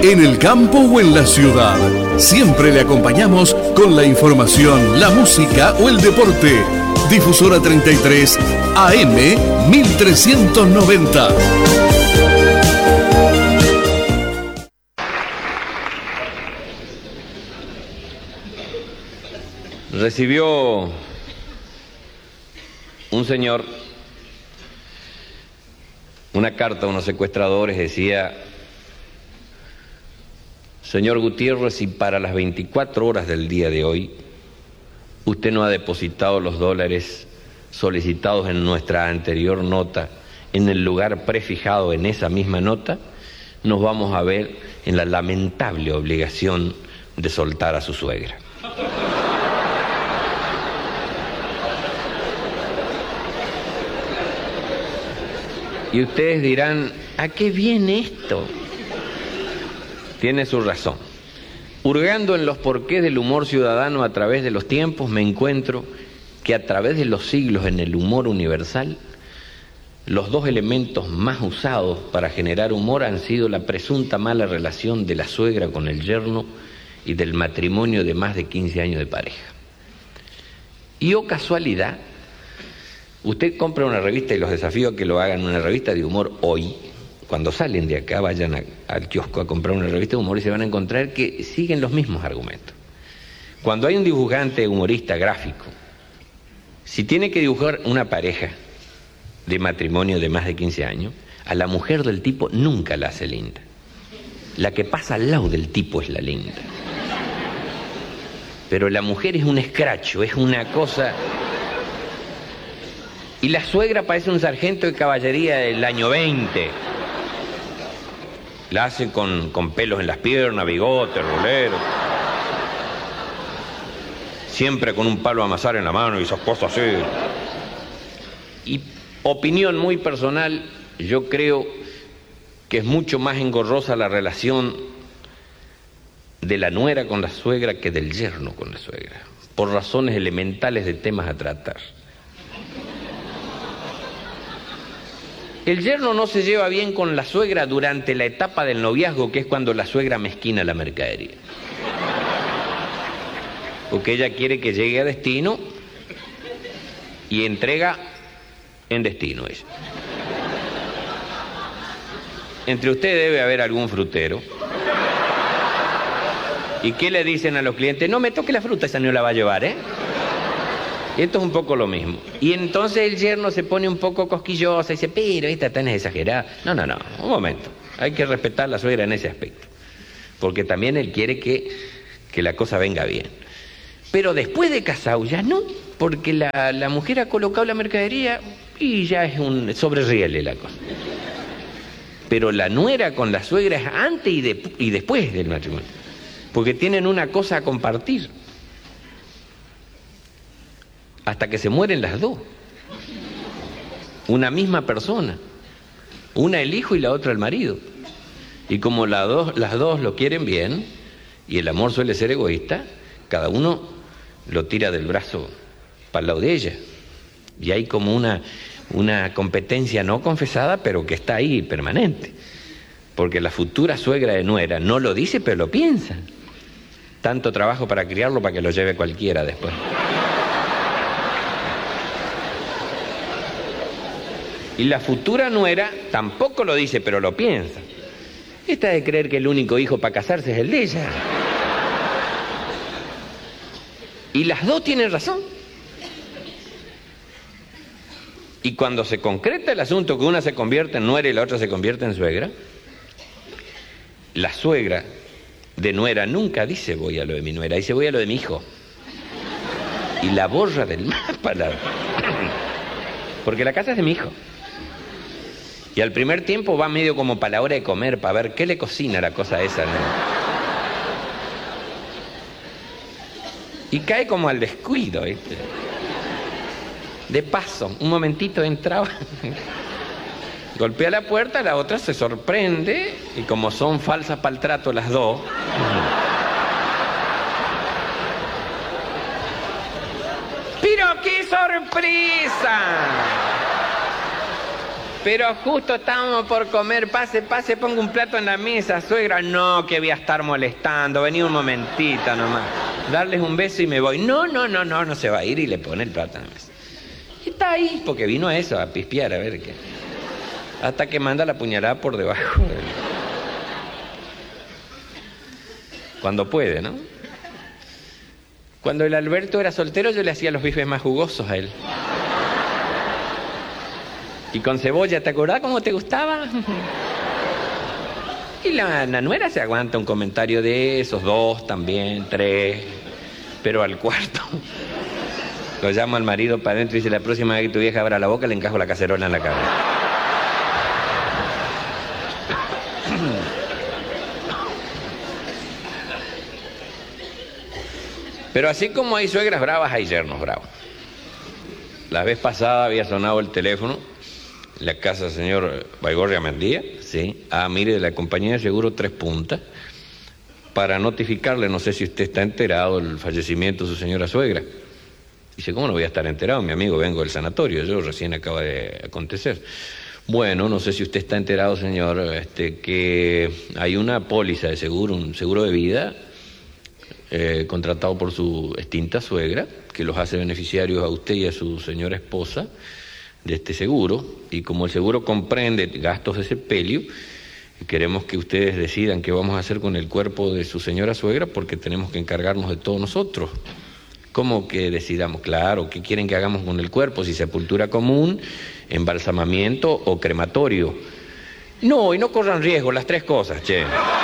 en el campo o en la ciudad. Siempre le acompañamos con la información, la música o el deporte. Difusora 33 AM 1390. Recibió un señor una carta a unos secuestradores, decía: señor Gutiérrez, si para las 24 horas del día de hoy usted no ha depositado los dólares solicitados en nuestra anterior nota en el lugar prefijado en esa misma nota, nos vamos a ver en la lamentable obligación de soltar a su suegra. Y ustedes dirán, ¿a qué viene esto? Tiene su razón. Hurgando en los porqués del humor ciudadano a través de los tiempos, me encuentro que a través de los siglos en el humor universal, los dos elementos más usados para generar humor han sido la presunta mala relación de la suegra con el yerno y del matrimonio de más de 15 años de pareja. Y oh casualidad, usted compra una revista y los desafío a que lo hagan, una revista de humor hoy. Cuando salen de acá, vayan al kiosco a comprar una revista de humor y se van a encontrar que siguen los mismos argumentos. Cuando hay un dibujante humorista gráfico, si tiene que dibujar una pareja de matrimonio de más de 15 años, a la mujer del tipo nunca la hace linda. La que pasa al lado del tipo es la linda. Pero la mujer es un escracho, es una cosa... Y la suegra parece un sargento de caballería del año 20. La hace con pelos en las piernas, bigote, rolero. Siempre con un palo a amasar en la mano y esas cosas así. Y opinión muy personal, yo creo que es mucho más engorrosa la relación de la nuera con la suegra que del yerno con la suegra, por razones elementales de temas a tratar. El yerno no se lleva bien con la suegra durante la etapa del noviazgo, que es cuando la suegra mezquina la mercadería. Porque ella quiere que llegue a destino y entrega en destino ella. Entre ustedes debe haber algún frutero. ¿Y qué le dicen a los clientes? No me toque la fruta, esa no la va a llevar, ¿eh? Esto es un poco lo mismo. Y entonces el yerno se pone un poco cosquilloso y dice, pero esta tan exagerada. No, un momento. Hay que respetar a la suegra en ese aspecto. Porque también él quiere que la cosa venga bien. Pero después de casado ya no, porque la mujer ha colocado la mercadería y ya es un sobreriele la cosa. Pero la nuera con la suegra es antes y después del matrimonio. Porque tienen una cosa a compartir. Hasta que se mueren las dos. Una misma persona. Una el hijo y la otra el marido. Y como las dos lo quieren bien, y el amor suele ser egoísta, cada uno lo tira del brazo para el lado de ella. Y hay como una competencia no confesada, pero que está ahí permanente. Porque la futura suegra de nuera no lo dice, pero lo piensa. Tanto trabajo para criarlo para que lo lleve cualquiera después. Y la futura nuera tampoco lo dice, pero lo piensa. Esta de creer que el único hijo para casarse es el de ella. Y las dos tienen razón. Y cuando se concreta el asunto que una se convierte en nuera y la otra se convierte en suegra, la suegra de nuera nunca dice voy a lo de mi nuera, dice voy a lo de mi hijo. Y la borra del mapa. Porque la casa es de mi hijo. Y al primer tiempo va medio como para la hora de comer, para ver qué le cocina la cosa esa, ¿no? Y cae como al descuido, ¿viste? De paso, un momentito entraba, golpea la puerta, la otra se sorprende, y como son falsas para el trato las dos, ¡pero qué sorpresa! Pero justo estábamos por comer, pase, pongo un plato en la mesa, suegra. No, que voy a estar molestando, vení un momentito nomás. Darles un beso y me voy. No se va a ir, y le pone el plato en la mesa. Y está ahí, porque vino a eso, a pispear, a ver qué. Hasta que manda la puñalada por debajo. Cuando puede, ¿no? Cuando el Alberto era soltero, yo le hacía los bifes más jugosos a él. Y con cebolla, ¿te acordás cómo te gustaba? Y la nuera se aguanta un comentario de esos, 2 también, 3, pero al cuarto lo llamo al marido para adentro y dice: la próxima vez que tu vieja abra la boca le encajo la cacerola en la cabeza. Pero así como hay suegras bravas, hay yernos bravos. La vez pasada había sonado el teléfono, la casa del señor Baigorria Mendía, sí. Mire, de la compañía de seguro 3 Puntas, para notificarle, no sé si usted está enterado, del fallecimiento de su señora suegra. Dice: ¿cómo no voy a estar enterado? Mi amigo, vengo del sanatorio, yo recién acaba de acontecer. Bueno, no sé si usted está enterado, señor, que hay una póliza de seguro, un seguro de vida, contratado por su extinta suegra, que los hace beneficiarios a usted y a su señora esposa de este seguro, y como el seguro comprende gastos de sepelio, queremos que ustedes decidan qué vamos a hacer con el cuerpo de su señora suegra, porque tenemos que encargarnos de todos nosotros. ¿Cómo que decidamos? Claro, ¿qué quieren que hagamos con el cuerpo? Si sepultura común, embalsamamiento o crematorio. No, y no corran riesgo, las 3 cosas, che.